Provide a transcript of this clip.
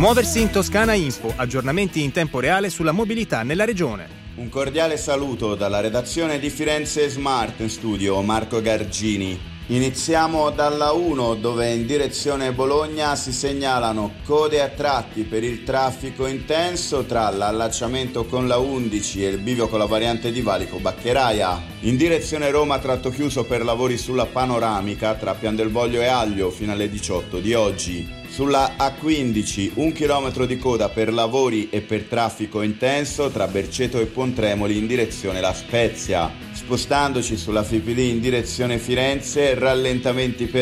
Muoversi in Toscana Info, aggiornamenti in tempo reale sulla mobilità nella regione. Un cordiale saluto dalla redazione di Firenze Smart in studio, Marco Gargini. Iniziamo dalla 1 dove in direzione Bologna si segnalano code a tratti per il traffico intenso tra l'allacciamento con la 11 e il bivio con la variante di Valico Baccheraia. In direzione Roma tratto chiuso per lavori sulla panoramica tra Pian del Voglio e Aglio fino alle 18 di oggi. Sulla A15 1 chilometro di coda per lavori e per traffico intenso tra Berceto e Pontremoli in direzione La Spezia. Spostandoci sulla FIPD in direzione Firenze, rallentamenti per